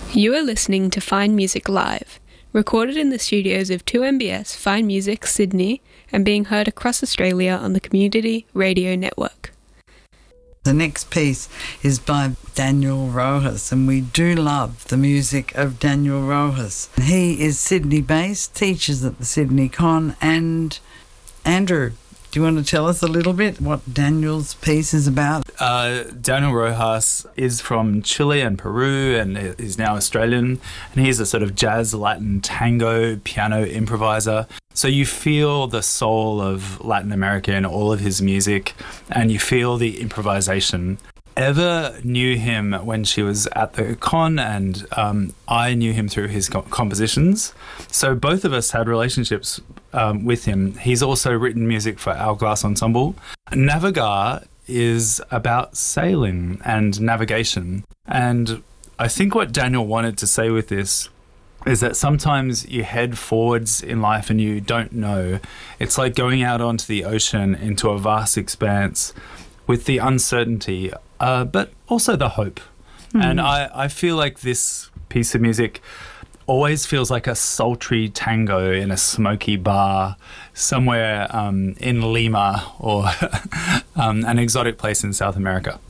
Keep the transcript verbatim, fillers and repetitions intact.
You are listening to Fine Music Live, recorded in the studios of two M B S Fine Music Sydney and being heard across Australia on the Community Radio Network. The next piece is by Daniel Rojas, and we do love the music of Daniel Rojas. He is Sydney-based, teaches at the Sydney Con, and Andrew, do you want to tell us a little bit what Daniel's piece is about? Uh, Daniel Rojas is from Chile and Peru and is now Australian, and he's a sort of jazz, Latin, tango, piano improviser. So you feel the soul of Latin America in all of his music, and you feel the improvisation. Eva knew him when she was at the con, and um, I knew him through his co- compositions. So both of us had relationships um, with him. He's also written music for Hourglass Ensemble. Navegar is about sailing and navigation. And I think what Daniel wanted to say with this is that sometimes you head forwards in life and you don't know. It's like going out onto the ocean into a vast expanse with the uncertainty, uh, but also the hope. Mm. And I, I feel like this piece of music always feels like a sultry tango in a smoky bar somewhere um, in Lima or um, an exotic place in South America.